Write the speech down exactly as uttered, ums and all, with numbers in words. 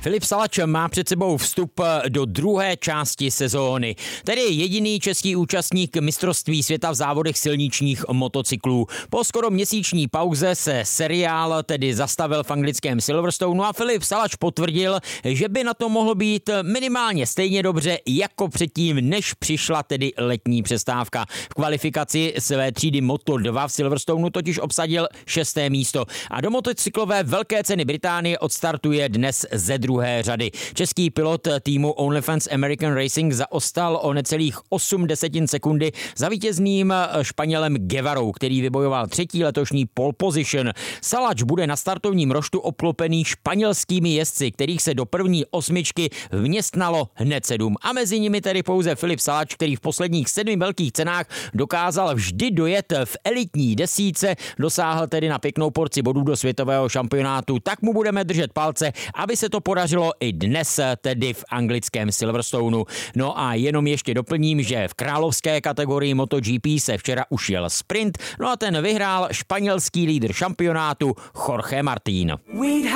Filip Salač má před sebou vstup do druhé části sezóny. Tedy jediný český účastník mistrovství světa v závodech silničních motocyklů. Po skoro měsíční pauze se seriál tedy zastavil v anglickém Silverstoneu a Filip Salač potvrdil, že by na to mohlo být minimálně stejně dobře jako předtím, než přišla tedy letní přestávka. V kvalifikaci své třídy Moto dva v Silverstoneu totiž obsadil šesté místo a do motocyklové velké ceny Británie odstartuje dnes ze druhé řady. Český pilot týmu OnlyFans American Racing zaostal o necelých osm desetin sekundy za vítězným Španělem Guevarou, který vybojoval třetí letošní pole position. Salač bude na startovním roštu obklopený španělskými jezdci, kterých se do první osmičky vměstnalo hned sedm. A mezi nimi tedy pouze Filip Salač, který v posledních sedmi velkých cenách dokázal vždy dojet v elitní desítce, dosáhl tedy na pěknou porci bodů do světového šampionátu. Tak mu budeme držet palce, aby se to podařilo i dnes tedy v anglickém Silverstoneu. No a jenom ještě doplním, že v královské kategorii MotoGP se včera už jel sprint, no a ten vyhrál španělský lídr šampionátu Jorge Martín.